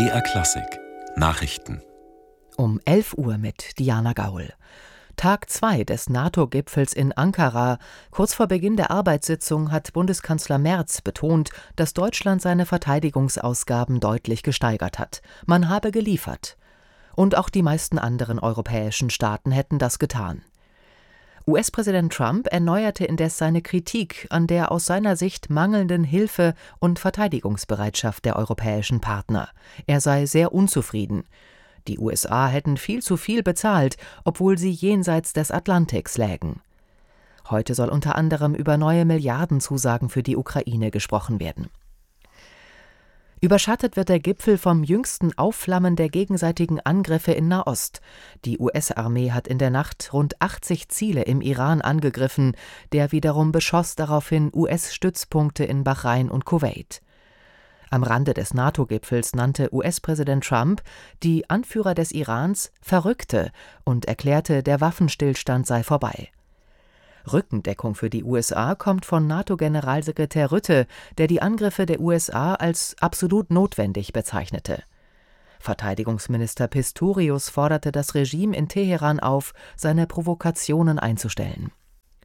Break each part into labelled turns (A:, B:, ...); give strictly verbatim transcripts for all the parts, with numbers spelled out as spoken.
A: D R Klassik Nachrichten
B: Um elf Uhr mit Diana Gaul. Tag zwei des NATO-Gipfels in Ankara. Kurz vor Beginn der Arbeitssitzung hat Bundeskanzler Merz betont, dass Deutschland seine Verteidigungsausgaben deutlich gesteigert hat. Man habe geliefert. Und auch die meisten anderen europäischen Staaten hätten das getan. U S-Präsident Trump erneuerte indes seine Kritik an der aus seiner Sicht mangelnden Hilfe und Verteidigungsbereitschaft der europäischen Partner. Er sei sehr unzufrieden. Die U S A hätten viel zu viel bezahlt, obwohl sie jenseits des Atlantiks lägen. Heute soll unter anderem über neue Milliardenzusagen für die Ukraine gesprochen werden. Überschattet wird der Gipfel vom jüngsten Aufflammen der gegenseitigen Angriffe in Nahost. Die U S-Armee hat in der Nacht rund achtzig Ziele im Iran angegriffen, der wiederum beschoss daraufhin U S-Stützpunkte in Bahrain und Kuwait. Am Rande des NATO-Gipfels nannte U S-Präsident Trump die Anführer des Irans Verrückte und erklärte, der Waffenstillstand sei vorbei. Rückendeckung für die U S A kommt von NATO-Generalsekretär Rutte, der die Angriffe der U S A als absolut notwendig bezeichnete. Verteidigungsminister Pistorius forderte das Regime in Teheran auf, seine Provokationen einzustellen.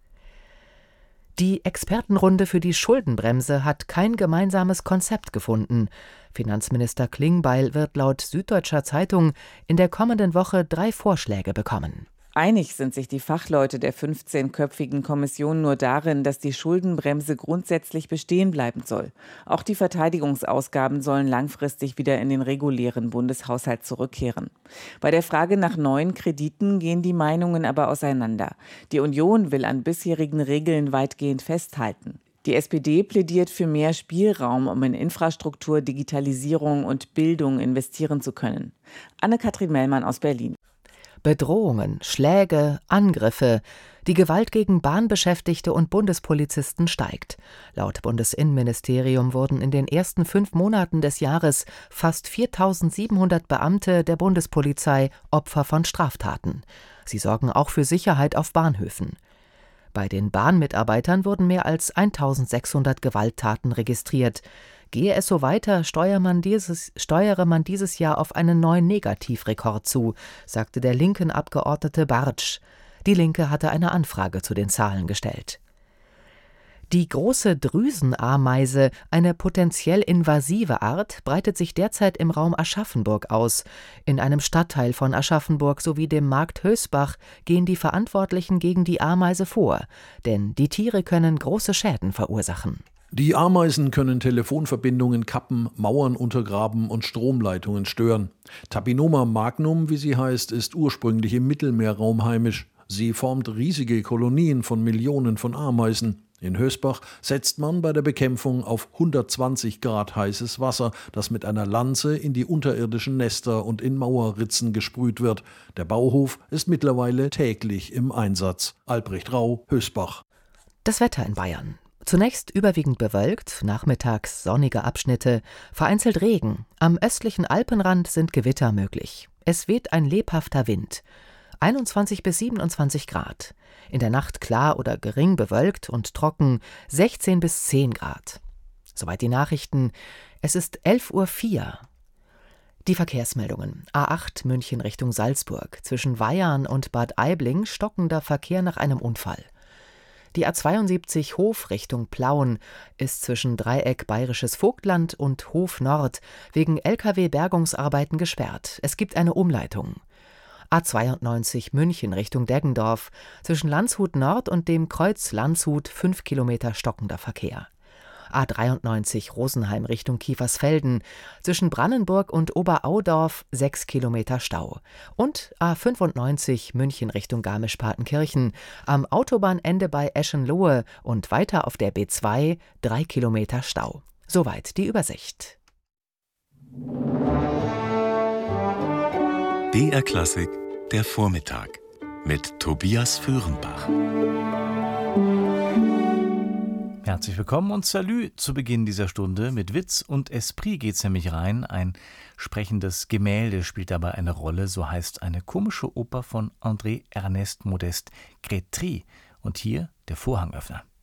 B: Die Expertenrunde für die Schuldenbremse hat kein gemeinsames Konzept gefunden. Finanzminister Klingbeil wird laut Süddeutscher Zeitung in der kommenden Woche drei Vorschläge bekommen.
C: Einig sind sich die Fachleute der fünfzehnköpfigen Kommission nur darin, dass die Schuldenbremse grundsätzlich bestehen bleiben soll. Auch die Verteidigungsausgaben sollen langfristig wieder in den regulären Bundeshaushalt zurückkehren. Bei der Frage nach neuen Krediten gehen die Meinungen aber auseinander. Die Union will an bisherigen Regeln weitgehend festhalten. Die S P D plädiert für mehr Spielraum, um in Infrastruktur, Digitalisierung und Bildung investieren zu können. Anne-Kathrin Mellmann aus Berlin.
B: Bedrohungen, Schläge, Angriffe. Die Gewalt gegen Bahnbeschäftigte und Bundespolizisten steigt. Laut Bundesinnenministerium wurden in den ersten fünf Monaten des Jahres fast viertausendsiebenhundert Beamte der Bundespolizei Opfer von Straftaten. Sie sorgen auch für Sicherheit auf Bahnhöfen. Bei den Bahnmitarbeitern wurden mehr als eintausendsechshundert Gewalttaten registriert. Gehe es so weiter, steuere man dieses, steuere man dieses Jahr auf einen neuen Negativrekord zu, sagte der linken Abgeordnete Bartsch. Die Linke hatte eine Anfrage zu den Zahlen gestellt. Die große Drüsenameise, eine potenziell invasive Art, breitet sich derzeit im Raum Aschaffenburg aus. In einem Stadtteil von Aschaffenburg sowie dem Markt Hösbach gehen die Verantwortlichen gegen die Ameise vor, denn die Tiere können große Schäden verursachen.
D: Die Ameisen können Telefonverbindungen kappen, Mauern untergraben und Stromleitungen stören. Tapinoma magnum, wie sie heißt, ist ursprünglich im Mittelmeerraum heimisch. Sie formt riesige Kolonien von Millionen von Ameisen. In Hösbach setzt man bei der Bekämpfung auf hundertzwanzig Grad heißes Wasser, das mit einer Lanze in die unterirdischen Nester und in Mauerritzen gesprüht wird. Der Bauhof ist mittlerweile täglich im Einsatz. Albrecht Rau, Hösbach.
B: Das Wetter in Bayern. Zunächst überwiegend bewölkt, nachmittags sonnige Abschnitte, vereinzelt Regen. Am östlichen Alpenrand sind Gewitter möglich. Es weht ein lebhafter Wind. einundzwanzig bis siebenundzwanzig Grad. In der Nacht klar oder gering bewölkt und trocken sechzehn bis zehn Grad. Soweit die Nachrichten. Es ist elf Uhr vier. Die Verkehrsmeldungen. A acht München Richtung Salzburg. Zwischen Weyarn und Bad Aibling stockender Verkehr nach einem Unfall. Die A zweiundsiebzig Hof Richtung Plauen ist zwischen Dreieck Bayerisches Vogtland und Hof Nord wegen L K W-Bergungsarbeiten gesperrt. Es gibt eine Umleitung. A zweiundneunzig München Richtung Deggendorf zwischen Landshut Nord und dem Kreuz Landshut fünf Kilometer stockender Verkehr. A dreiundneunzig Rosenheim Richtung Kiefersfelden zwischen Brannenburg und Oberaudorf sechs Kilometer Stau. Und A fünfundneunzig München Richtung Garmisch-Partenkirchen am Autobahnende bei Eschenlohe und weiter auf der B zwei drei Kilometer Stau. Soweit die Übersicht.
A: D R Klassik, der Vormittag mit Tobias Föhrenbach.
E: Herzlich willkommen und Salü zu Beginn dieser Stunde. Mit Witz und Esprit geht's nämlich rein. Ein sprechendes Gemälde spielt dabei eine Rolle. So heißt eine komische Oper von André Ernest Modeste Grétry. Und hier der Vorhangöffner.